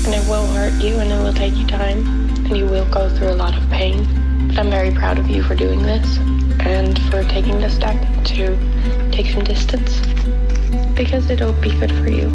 And it will hurt you and it will take you time and you will go through a lot of pain. But I'm very proud of you for doing this and for taking the step to take some distance because it'll be good for you.